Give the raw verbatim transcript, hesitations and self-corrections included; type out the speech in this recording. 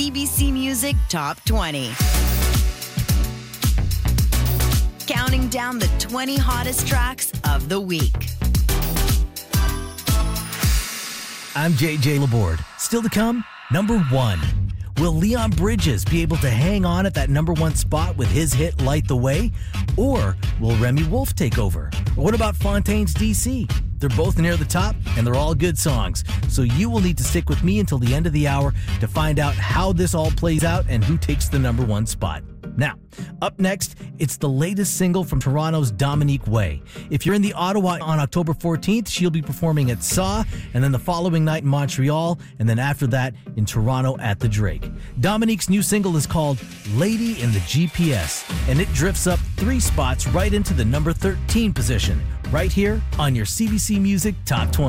C B C Music Top twenty. Counting down the twenty hottest tracks of the week. I'm J J Laborde. Still to come, number one. Will Leon Bridges be able to hang on at that number one spot with his hit Light the Way? Or will Remy Wolf take over? Or what about Fontaine's D C? They're both near the top, and they're all good songs. So you will need to stick with me until the end of the hour to find out how this all plays out and who takes the number one spot. Now, up next, it's the latest single from Toronto's Dominique Way. If you're in the Ottawa on October fourteenth, she'll be performing at S A, and then the following night in Montreal, and then after that in Toronto at the Drake. Dominique's new single is called Lady in the G P S, and it drifts up three spots right into the number thirteen position, right here on your C B C Music Top twenty.